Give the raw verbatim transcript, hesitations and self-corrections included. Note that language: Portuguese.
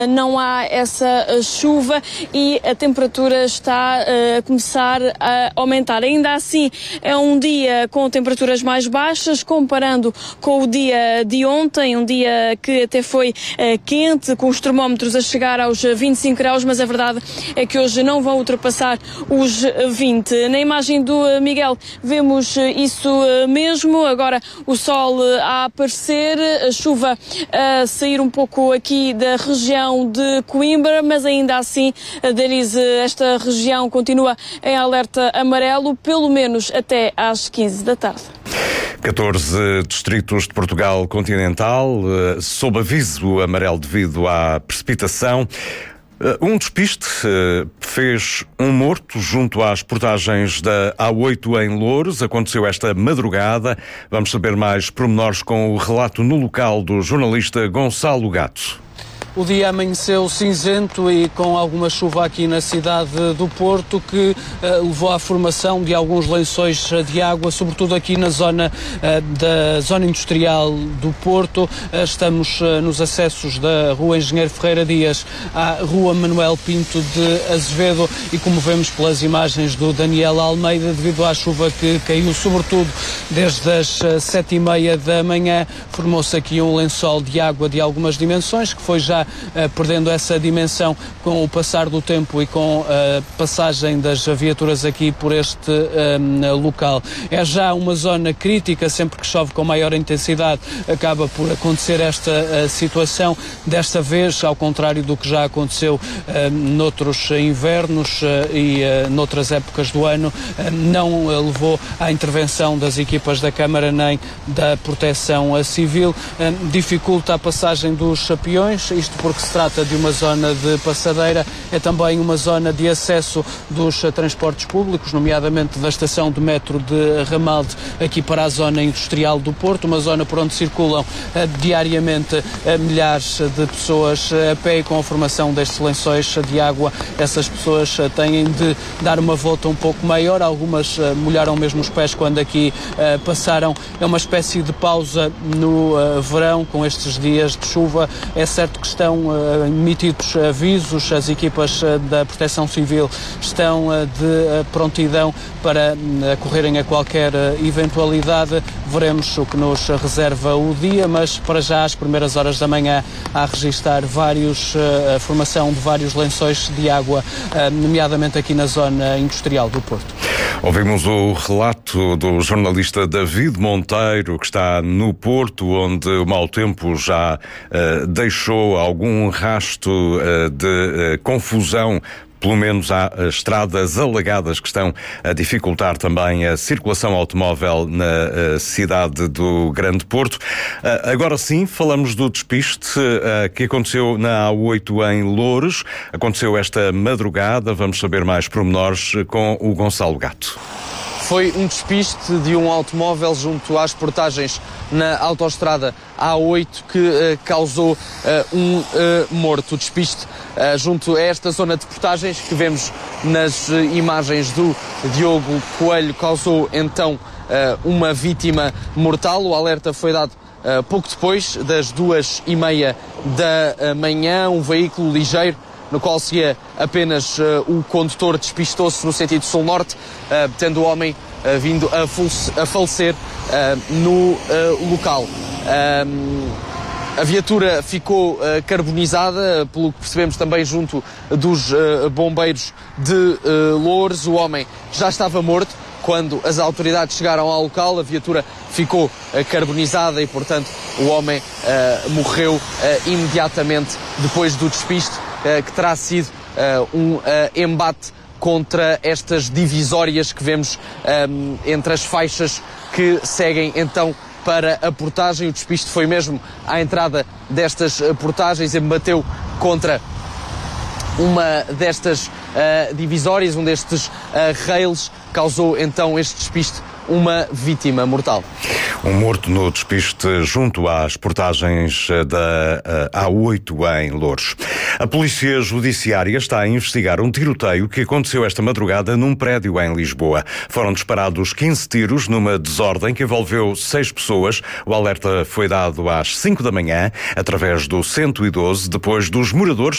Não há essa chuva e a temperatura está a começar a aumentar. Ainda assim, é um dia com temperaturas mais baixas, comparando com o dia de ontem, um dia que até foi quente, com os termómetros a chegar aos vinte e cinco graus, mas a verdade é que hoje não vão ultrapassar os vinte. Na imagem do Miguel vemos isso mesmo, agora o sol a aparecer, a chuva a sair um pouco aqui da região de Coimbra, mas ainda assim, Denise, esta região continua em alerta amarelo, pelo menos até às quinze da tarde. catorze distritos de Portugal continental sob aviso amarelo devido à precipitação. Um despiste fez um morto junto às portagens da A oito em Loures. Aconteceu esta madrugada. Vamos saber mais pormenores com o relato no local do jornalista Gonçalo Gato. O dia amanheceu cinzento e com alguma chuva aqui na cidade do Porto, que uh, levou à formação de alguns lençóis de água, sobretudo aqui na zona uh, da zona industrial do Porto. Uh, estamos uh, nos acessos da Rua Engenheiro Ferreira Dias à Rua Manuel Pinto de Azevedo e, como vemos pelas imagens do Daniel Almeida, devido à chuva que caiu, sobretudo desde as uh, sete e meia da manhã, formou-se aqui um lençol de água de algumas dimensões, que foi já Uh, perdendo essa dimensão com o passar do tempo e com a uh, passagem das viaturas aqui por este uh, local. É já uma zona crítica, sempre que chove com maior intensidade acaba por acontecer esta uh, situação. Desta vez, ao contrário do que já aconteceu uh, noutros invernos uh, e uh, noutras épocas do ano, uh, não uh, levou à intervenção das equipas da Câmara nem da Proteção Civil. Uh, dificulta a passagem dos peões, isto porque se trata de uma zona de passadeira, é também uma zona de acesso dos transportes públicos, nomeadamente da estação de metro de Ramalde, aqui para a zona industrial do Porto, uma zona por onde circulam uh, diariamente uh, milhares de pessoas uh, a pé, e com a formação destes lençóis de água, essas pessoas uh, têm de dar uma volta um pouco maior, algumas uh, molharam mesmo os pés quando aqui uh, passaram. É uma espécie de pausa no uh, verão, com estes dias de chuva. É certo que estão uh, emitidos avisos, as equipas uh, da Proteção Civil estão uh, de uh, prontidão para uh, acorrerem a qualquer uh, eventualidade. Veremos o que nos reserva o dia, mas para já, às primeiras horas da manhã, há a registrar vários, uh, a formação de vários lençóis de água, uh, nomeadamente aqui na zona industrial do Porto. Ouvimos o relato do jornalista David Monteiro, que está no Porto, onde o mau tempo já uh, deixou algum rasto uh, de uh, confusão. Pelo menos há estradas alagadas que estão a dificultar também a circulação automóvel na cidade do Grande Porto. Agora sim, falamos do despiste que aconteceu na A oito em Loures. Aconteceu esta madrugada. Vamos saber mais pormenores com o Gonçalo Gato. Foi um despiste de um automóvel junto às portagens na autoestrada A oito que uh, causou uh, um uh, morto. O despiste uh, junto a esta zona de portagens que vemos nas uh, imagens do Diogo Coelho causou então uh, uma vítima mortal. O alerta foi dado uh, pouco depois das duas e meia da manhã. Um veículo ligeiro no qual seguia apenas uh, o condutor despistou-se no sentido sul-norte, uh, tendo o homem uh, vindo a, a falecer uh, no uh, local. Um, a viatura ficou uh, carbonizada, pelo que percebemos também junto dos uh, bombeiros de uh, Loures. O homem já estava morto quando as autoridades chegaram ao local. A viatura ficou uh, carbonizada e, portanto, o homem uh, morreu uh, imediatamente depois do despiste, uh, que terá sido uh, um uh, embate contra estas divisórias que vemos um, entre as faixas que seguem então para a portagem. O despiste foi mesmo à entrada destas uh, portagens, embateu contra uma destas uh, divisórias, um destes uh, rails, causou então este despiste uma vítima mortal. Um morto no despiste junto às portagens da A oito em Loures. A Polícia Judiciária está a investigar um tiroteio que aconteceu esta madrugada num prédio em Lisboa. Foram disparados quinze tiros numa desordem que envolveu seis pessoas. O alerta foi dado às cinco da manhã, através do cento e doze, depois dos moradores